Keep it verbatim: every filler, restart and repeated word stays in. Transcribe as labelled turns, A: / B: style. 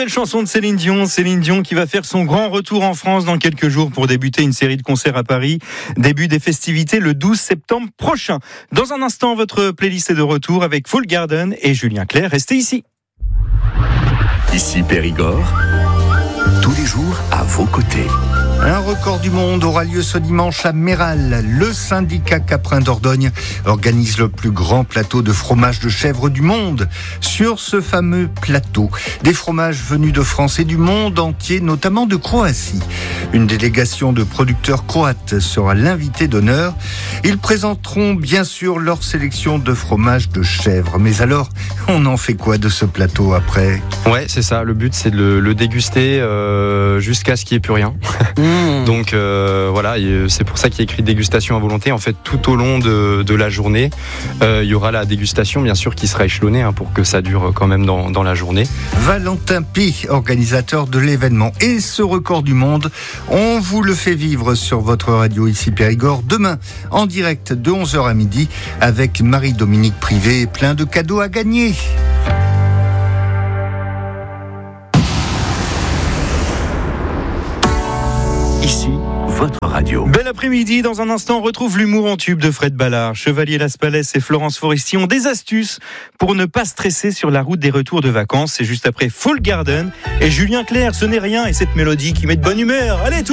A: nouvelle chanson de Céline Dion. Céline Dion qui va faire son grand retour en France dans quelques jours pour débuter une série de concerts à Paris. Début des festivités le douze septembre prochain. Dans un instant, votre playlist est de retour avec Full Garden et Julien Clerc. Restez ici.
B: Ici Périgord, tous les jours à vos côtés.
C: Un record du monde aura lieu ce dimanche à Méral. Le syndicat caprin d'Ordogne organise le plus grand plateau de fromage de chèvre du monde. Sur ce fameux plateau, des fromages venus de France et du monde entier, notamment de Croatie. Une délégation de producteurs croates sera l'invité d'honneur. Ils présenteront bien sûr leur sélection de fromages de chèvre. Mais alors, on en fait quoi de ce plateau après ?
D: Ouais, c'est ça. Le but, c'est de le, le déguster euh, jusqu'à ce qu'il n'y ait plus rien. Mmh. Donc euh, voilà, c'est pour ça qu'il y a écrit dégustation à volonté. En fait, tout au long de, de la journée, euh, il y aura la dégustation, bien sûr, qui sera échelonnée hein, pour que ça dure quand même dans, dans la journée.
C: Valentin Pi, organisateur de l'événement. Et ce record du monde, on vous le fait vivre sur votre radio ici Périgord demain, en direct de onze heures à midi, avec Marie-Dominique Privé, plein de cadeaux à gagner.
B: Ici, votre radio.
A: Bel après-midi, dans un instant, on retrouve l'humour en tube de Fred Ballard. Chevalier Las Palais et Florence Foresti ont des astuces pour ne pas stresser sur la route des retours de vacances. C'est juste après Full Garden et Julien Clerc, ce n'est rien, et cette mélodie qui met de bonne humeur. Allez, tout